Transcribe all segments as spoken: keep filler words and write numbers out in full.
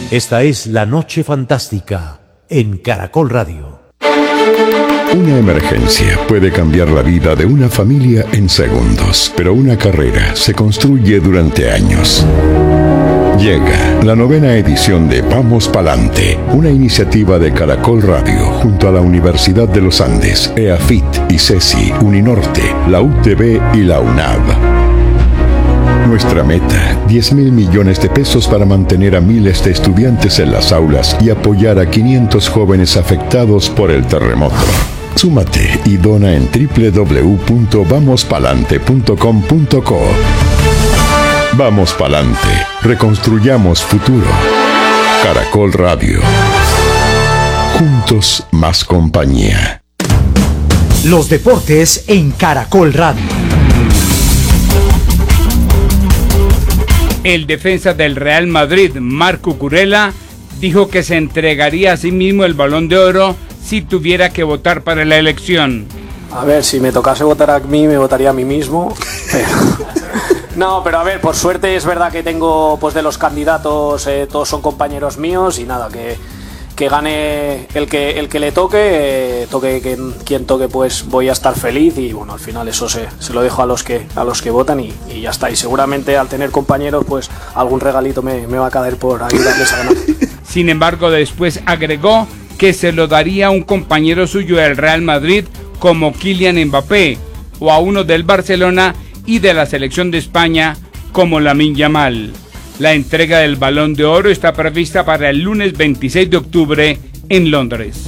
Esta es La Noche Fantástica en Caracol Radio. Una emergencia puede cambiar la vida de una familia en segundos, pero una carrera se construye durante años. Llega la novena edición de Vamos Palante, una iniciativa de Caracol Radio junto a la Universidad de los Andes, EAFIT, ICESI, Uninorte, la U T B y la UNAV. Nuestra meta, diez mil millones de pesos para mantener a miles de estudiantes en las aulas y apoyar a quinientos jóvenes afectados por el terremoto. Súmate y dona en doble u doble u doble u punto vamos palante punto com punto co. Vamos Palante, reconstruyamos futuro. Caracol Radio. Juntos más compañía. Los deportes en Caracol Radio. El defensa del Real Madrid, Marc Cucurella, dijo que se entregaría a sí mismo el Balón de Oro si tuviera que votar para la elección. A ver, si me tocase votar a mí, me votaría a mí mismo. Pero... No, pero a ver, por suerte es verdad que tengo, pues de los candidatos, eh, todos son compañeros míos y nada, que, que gane el que el que le toque, eh, toque quien, quien toque, pues voy a estar feliz y bueno, al final eso se, se lo dejo a los que a los que votan y, y ya está. Y seguramente al tener compañeros, pues algún regalito me, me va a caer por ayudarles a ganar. Sin embargo, después agregó que se lo daría a un compañero suyo del Real Madrid como Kylian Mbappé o a uno del Barcelona y de la selección de España como Lamine Yamal. La entrega del Balón de Oro está prevista para el lunes veintiséis de octubre en Londres.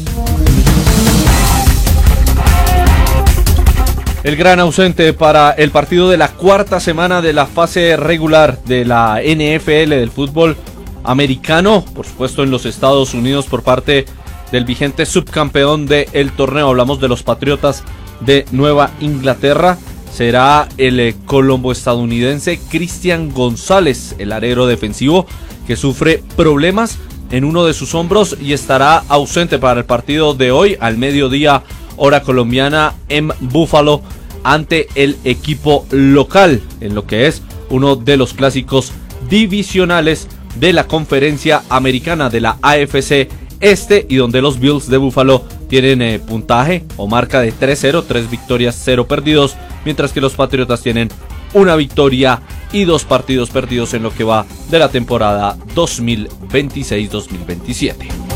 El gran ausente para el partido de la cuarta semana de la fase regular de la N F L del fútbol americano, por supuesto en los Estados Unidos por parte del vigente subcampeón del torneo. Hablamos de los Patriotas de Nueva Inglaterra. Será el colombo estadounidense Christian González, el alero defensivo, que sufre problemas en uno de sus hombros y estará ausente para el partido de hoy al mediodía, hora colombiana, en Buffalo, ante el equipo local, en lo que es uno de los clásicos divisionales de la conferencia americana de la A F C Este, y donde los Bills de Buffalo tienen eh, puntaje o marca de tres cero, tres victorias, cero perdidos, mientras que los Patriotas tienen una victoria y dos partidos perdidos en lo que va de la temporada dos mil veintiséis dos mil veintisiete.